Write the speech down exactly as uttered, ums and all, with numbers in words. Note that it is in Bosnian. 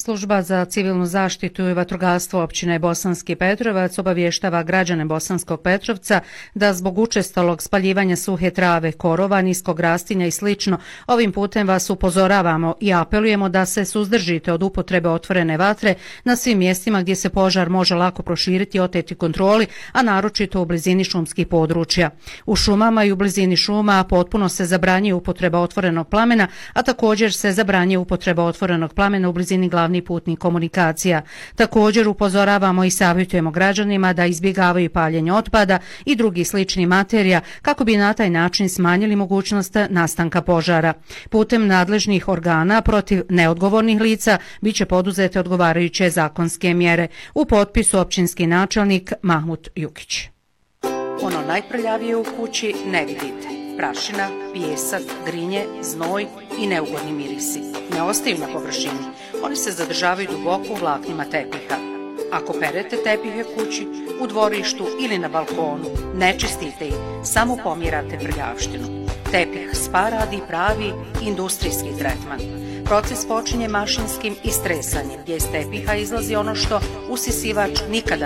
Služba za civilnu zaštitu i vatrogastvo općine Bosanski Petrovac obavještava građane Bosanskog Petrovca da zbog učestalog spaljivanja suhe trave, korova, niskog rastinja i slično, ovim putem vas upozoravamo i apelujemo da se suzdržite od upotrebe otvorene vatre na svim mjestima gdje se požar može lako proširiti i oteti kontroli, a naročito u blizini šumskih područja. U šumama i u blizini šuma potpuno se zabranjuje upotreba otvorenog plamena, a također se zabranjuje upotreba otvorenog plamena u blizini glavnih putnih komunikacija. Također upozoravamo i savjetujemo građanima da izbjegavaju paljenje otpada i drugih sličnih materija kako bi na taj način smanjili mogućnost nastanka požara. Putem nadležnih organa protiv neodgovornih lica biće poduzete odgovarajuće zakonske mjere. U potpisu općinski načelnik Mahmut Jukić. Ono najprljavije u kući ne vidite. Prašina, pijesak, grinje, znoj i neugodni mirisi. Ne ostaju na površini. Oni se zadržavaju duboko u vlaknima tepiha. Ako perete tepihe kući, u dvorištu ili na balkonu, ne čistite ih, samo pomirate prljavštinu. Tepih spa radi pravi industrijski tretman. Proces počinje mašinskim istresanjem, gdje iz tepiha izlazi ono što usisivač nikada